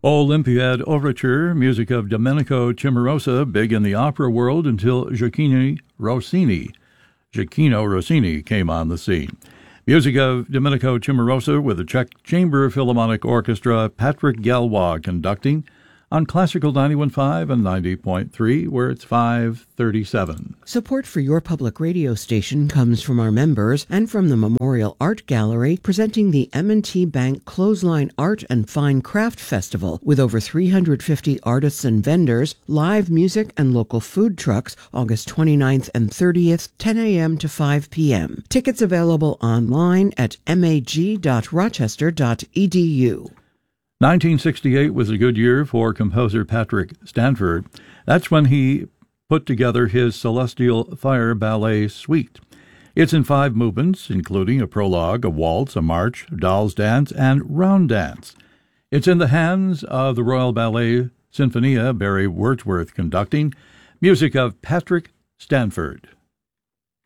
Olympiad Overture, music of Domenico Cimarosa, big in the opera world until Gioacchino Rossini came on the scene. Music of Domenico Cimarosa with the Czech Chamber Philharmonic Orchestra, Patrick Galois conducting on Classical 91.5 and 90.3, where it's 5:37. Support for your public radio station comes from our members and from the Memorial Art Gallery, presenting the M&T Bank Clothesline Art and Fine Craft Festival with over 350 artists and vendors, live music and local food trucks, August 29th and 30th, 10 a.m. to 5 p.m. Tickets available online at mag.rochester.edu. 1968 was a good year for composer Patrick Stanford. That's when he put together his Celestial Fire Ballet Suite. It's in 5 movements, including a prologue, a waltz, a march, doll's dance, and round dance. It's in the hands of the Royal Ballet Sinfonia, Barry Wordsworth conducting, music of Patrick Stanford.